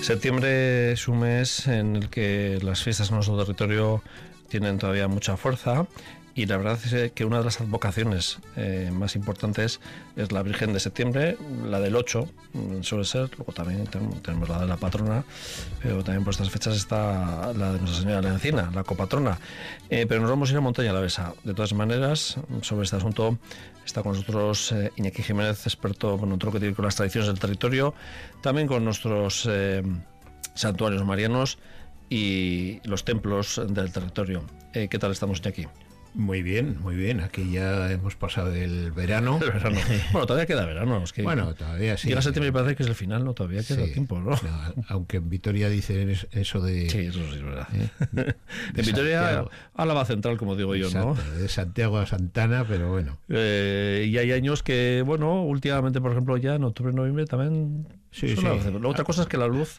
Septiembre es un mes en el que las fiestas en nuestro territorio tienen todavía mucha fuerza, y la verdad es que una de las advocaciones más importantes es la Virgen de Septiembre, la del 8 suele ser, luego también tenemos la de la patrona, pero también por estas fechas está la de Nuestra Señora de la Encina, la copatrona. Pero nos vamos a ir a Montaña Alavesa. De todas maneras, sobre este asunto está con nosotros Iñaki Jiménez, experto en todo lo que tiene con las tradiciones del territorio, también con nuestros santuarios marianos y los templos del territorio. ¿Qué tal estamos, Iñaki? Muy bien, muy bien. Aquí ya hemos pasado el verano. El verano. Bueno, todavía queda verano. Es que bueno, todavía sí. Llega septiembre y parece que es el final, ¿no? Todavía queda tiempo, ¿no? Aunque en Vitoria dicen eso de... Sí, eso sí es verdad. En Vitoria, Álava Central, como digo yo, exacto, ¿no? De Santiago a Santana, pero bueno. Y hay años que, bueno, últimamente, por ejemplo, ya en octubre, noviembre también... Sí. La otra cosa es que la luz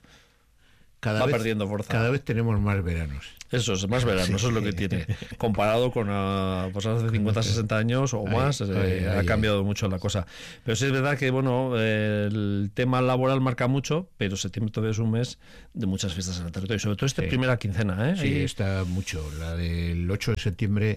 va perdiendo fuerza. Cada vez tenemos más veranos. Eso es, más verano, eso es lo que tiene. Comparado con pues hace 50, 60 años o más, ha cambiado mucho la cosa. Pero sí es verdad que, bueno, el tema laboral marca mucho, pero septiembre todavía es un mes de muchas fiestas en el territorio, sobre todo primera quincena, ¿eh? Sí, está mucho. La del 8 de septiembre,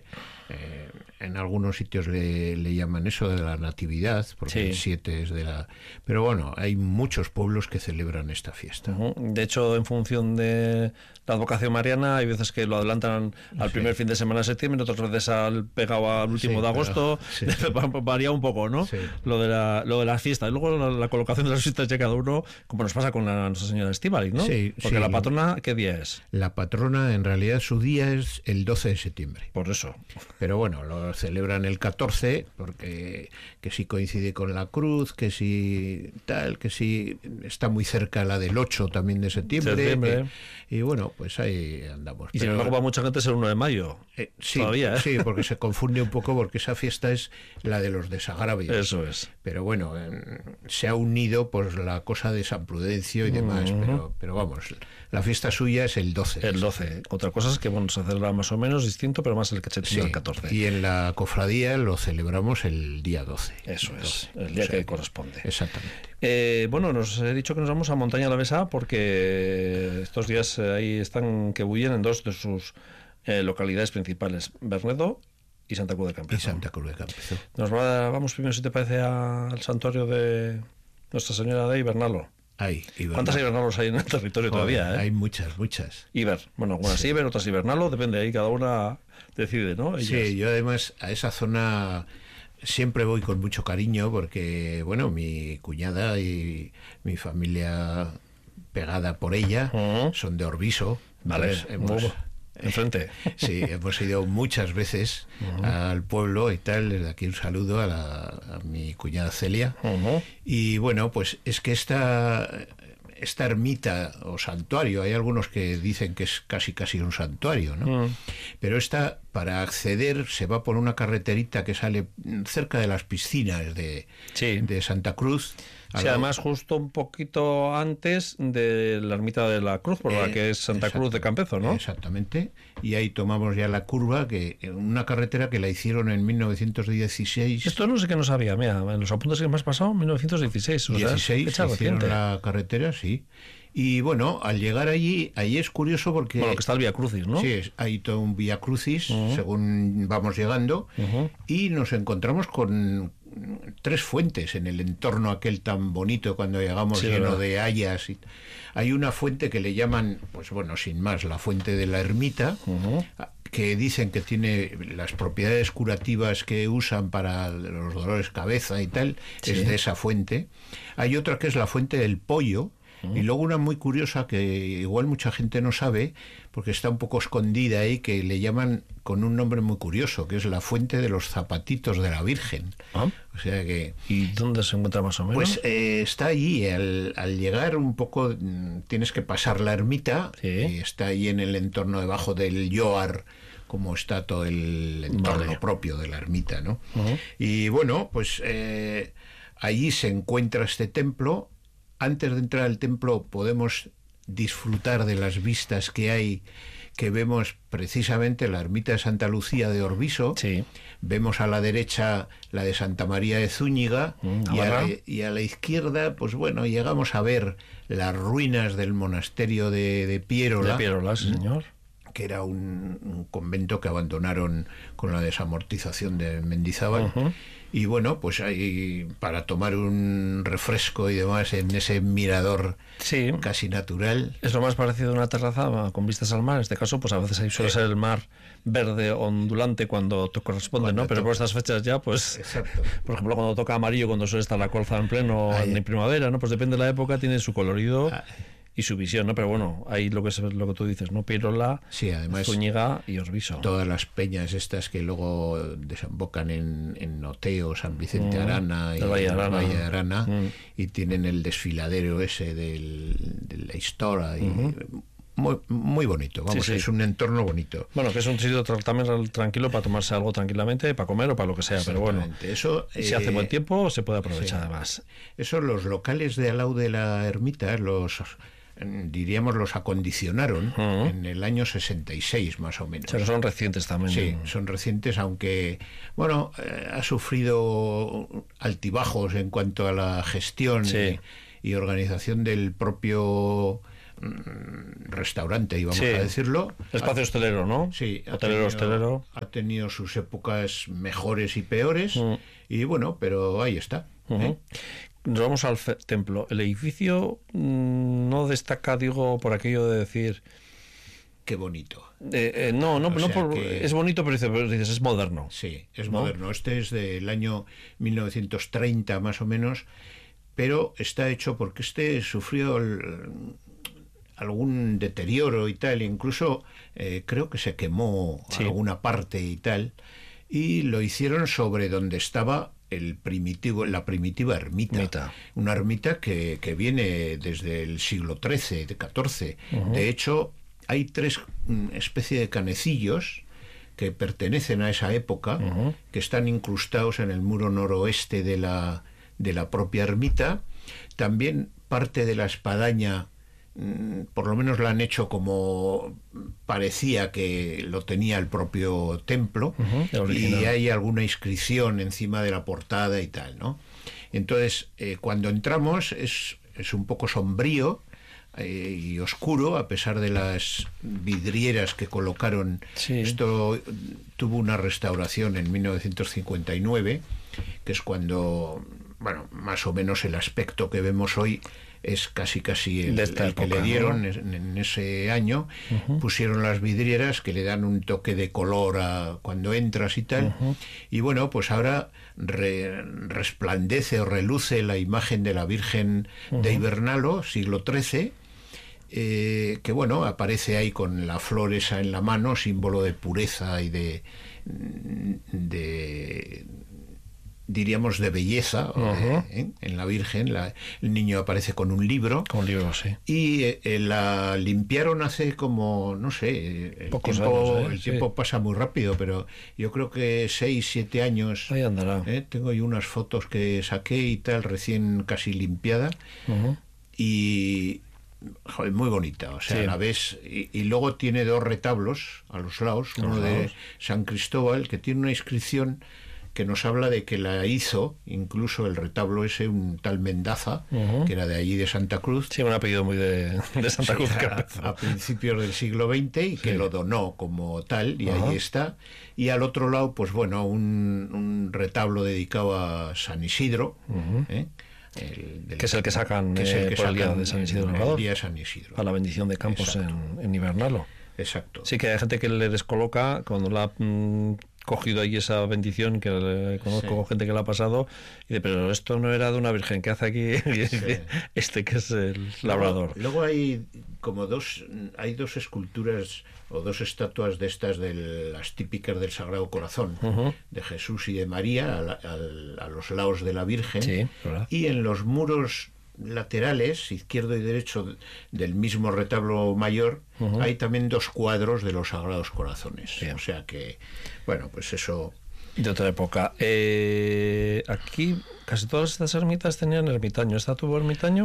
en algunos sitios le llaman eso de la Natividad, porque el 7 es de la... Pero bueno, hay muchos pueblos que celebran esta fiesta. De hecho, en función de la advocación mariana, hay veces que lo adelantan al primer fin de semana de septiembre, otras veces pegado al último de agosto. Varía un poco, ¿no? Sí. Lo de las fiestas. Y luego la colocación de las fiestas de cada uno, como nos pasa con Nuestra Señora Estíbaliz, ¿no? Sí, porque la patrona, ¿qué día es? La patrona, en realidad, su día es el 12 de septiembre. Por eso. Pero bueno, lo celebran el 14, porque que si coincide con la cruz, que si tal, que si está muy cerca la del 8 también de septiembre. Y bueno, pues ahí andamos. Y sin embargo, para mucha gente es el 1 de mayo. Sí, todavía, ¿eh? Sí, porque se confunde un poco, porque esa fiesta es la de los desagravios. Eso es. Pero bueno, se ha unido pues la cosa de San Prudencio y demás, pero vamos, la fiesta suya es el 12. El 12. Otra cosa es que, bueno, se celebra más o menos distinto, pero más el cachetino el 14. Y en la cofradía lo celebramos el día 12. Eso es, el día que corresponde. Exactamente. Bueno, nos he dicho que nos vamos a Montaña Alavesa porque estos días ahí están que bullen en dos de sus localidades principales, Bernedo y Santa Cruz de Campezo. Vamos primero, si te parece, al santuario de Nuestra Señora de Ibernalo. ¿Cuántas Ibernalos hay en el territorio todavía? Hay muchas. Iber, bueno, algunas Iber, otras Ibernalo, depende, ahí cada una decide, ¿no? Ellas. Sí, yo además a esa zona siempre voy con mucho cariño porque, bueno, mi cuñada y mi familia pegada por ella son de Orbiso. Vale, enfrente. Sí, hemos ido muchas veces al pueblo y tal. Desde aquí un saludo a mi cuñada Celia. Y bueno, pues es que esta ermita o santuario, hay algunos que dicen que es casi un santuario, ¿no? Pero esta, para acceder, se va por una carreterita que sale cerca de las piscinas de Santa Cruz. Sí, además justo un poquito antes de la ermita de la Cruz, por la que es Santa Cruz de Campezo, ¿no? Exactamente. Y ahí tomamos ya la curva, una carretera que la hicieron en 1916. Esto no sé qué no sabía, mira, en los apuntes que me has pasado, 1916. 16, hicieron la carretera, sí. Y bueno, al llegar allí es curioso porque... Bueno, que está el Vía Crucis, ¿no? Sí, hay todo un Vía Crucis, según vamos llegando, y nos encontramos con 3 fuentes en el entorno aquel tan bonito cuando llegamos, lleno de hayas. Hay una fuente que le llaman, pues bueno, sin más, la fuente de la ermita, que dicen que tiene las propiedades curativas que usan para los dolores de cabeza y tal, es de esa fuente. Hay otra que es la fuente del Pollo. Y luego una muy curiosa que igual mucha gente no sabe, porque está un poco escondida ahí, que le llaman con un nombre muy curioso, que es la fuente de los zapatitos de la Virgen. O sea que... ¿Y dónde se encuentra más o menos? Pues está allí, al llegar un poco tienes que pasar la ermita, y está ahí en el entorno debajo del Lloar, como está todo el entorno propio de la ermita, ¿no? Y bueno, pues allí se encuentra este templo. Antes de entrar al templo podemos disfrutar de las vistas que hay, que vemos precisamente la ermita de Santa Lucía de Orbiso, Sí. vemos a la derecha la de Santa María de Zúñiga, y a la izquierda, pues bueno, llegamos a ver las ruinas del monasterio de Piérola. De Piérola, sí, señor. Que era un convento que abandonaron con la desamortización de Mendizábal. Y bueno, pues ahí para tomar un refresco y demás en ese mirador Sí. casi natural. Es lo más parecido a una terraza con vistas al mar. En este caso, pues a veces ahí suele ser el mar verde ondulante cuando te corresponde, Cuando ¿no? Pero toca. por estas fechas ya, pues... Exacto. Por ejemplo, cuando toca amarillo, cuando suele estar la colza en pleno en primavera, ¿no? Pues depende de la época, tiene su colorido y su visión, ¿no? Pero bueno, ahí lo que tú dices, ¿no? Piérola, Sí, además Zúñiga y Orbiso. todas las peñas estas que luego desembocan en Oteo, San Vicente Arana y el Valle de Arana. Valle de Arana, y tienen el desfiladero ese de la historia, y muy, muy bonito, vamos, Sí, sí. es un entorno bonito. Bueno, que es un sitio también tranquilo para tomarse algo tranquilamente, para comer o para lo que sea, pero bueno, Exactamente. Eso, si hace buen tiempo se puede aprovechar sí. además. Eso los locales de al lado de la ermita, diríamos, los acondicionaron en el año 66 más o menos. O sea, que son recientes también. Sí, son recientes, aunque, bueno, ha sufrido altibajos en cuanto a la gestión Sí. y organización del propio restaurante, íbamos Sí. a decirlo. Espacio hostelero, ¿no? Sí, Hostelero. ha tenido sus épocas mejores y peores, y bueno, pero ahí está. Nos vamos al templo. El edificio no destaca, digo, por aquello de decir... Qué bonito. Es bonito, pero dices, es moderno. Sí, es ¿no? moderno. Este es del año 1930 más o menos, pero está hecho porque este sufrió algún deterioro y tal, incluso creo que se quemó alguna parte y tal, y lo hicieron sobre donde estaba la primitiva ermita. Una ermita que viene desde el siglo XIII, XIV. De hecho, hay 3 especies de canecillos que pertenecen a esa época, que están incrustados en el muro noroeste de la propia ermita. También parte de la espadaña, por lo menos la han hecho como parecía que lo tenía el propio templo, y hay alguna inscripción encima de la portada y tal, ¿no? Entonces, cuando entramos es un poco sombrío y oscuro, a pesar de las vidrieras que colocaron. Sí. Esto tuvo una restauración en 1959, que es cuando, bueno, más o menos el aspecto que vemos hoy es casi el que le dieron, ¿no? en ese año. Pusieron las vidrieras que le dan un toque de color a cuando entras y tal. Y bueno, pues ahora resplandece o reluce la imagen de la Virgen de Hibernalo, siglo XIII, que bueno, aparece ahí con la flor esa en la mano, símbolo de pureza y de diríamos de belleza, en la Virgen. El niño aparece con un libro. Con un libro, sí. Y la limpiaron hace como, no sé, el tiempo pasa muy rápido, pero yo creo que 6, 7 años. Ahí andará. Tengo ahí unas fotos que saqué y tal, recién casi limpiada. Y... Joder, muy bonita, o sea, la ves, y luego tiene 2 retablos a los lados, uno de San Cristóbal, que tiene una inscripción que nos habla de que la hizo, incluso el retablo ese, un tal Mendaza, que era de allí de Santa Cruz. Sí, un apellido muy de Santa Cruz. A principios del siglo XX, y que lo donó como tal, y ahí está. Y al otro lado, pues bueno, un retablo dedicado a San Isidro, que es el que sacan por el día de San Isidro Labrador, el día de San Isidro, a la bendición de campos en Hibernalo. Exacto. Sí, que hay gente que le descoloca cuando la ha cogido ahí esa bendición, que conozco gente que la ha pasado, y dice, pero esto no era de una virgen, ¿qué hace aquí este que es el labrador? Luego hay como dos esculturas o 2 estatuas de estas, de las típicas del Sagrado Corazón, de Jesús y de María, a los lados de la Virgen. Sí, y en los muros laterales, izquierdo y derecho del mismo retablo mayor, hay también 2 cuadros de los Sagrados Corazones. Bien. O sea que, bueno, pues eso... De otra época. Aquí casi todas estas ermitas tenían ermitaño. ¿Esta tuvo ermitaño?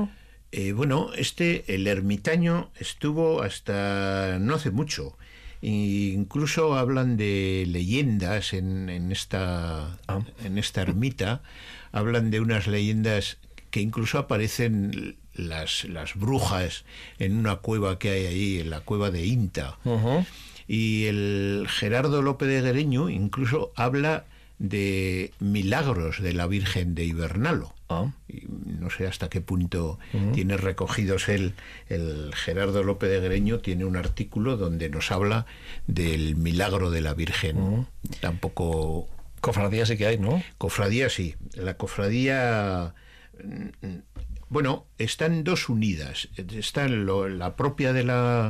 Bueno, el ermitaño estuvo hasta no hace mucho. Incluso hablan de leyendas en esta ermita. Hablan de unas leyendas que incluso aparecen las brujas en una cueva que hay ahí, en la cueva de Inta. Uh-huh. Y el Gerardo López de Guereño incluso habla de milagros de la Virgen de Ibernalo. Y no sé hasta qué punto tiene recogidos el Gerardo López de Guereño, tiene un artículo donde nos habla del milagro de la Virgen. Tampoco... Cofradía sí que hay, ¿no? Cofradía sí. La cofradía... Bueno, están dos unidas. Está la propia de la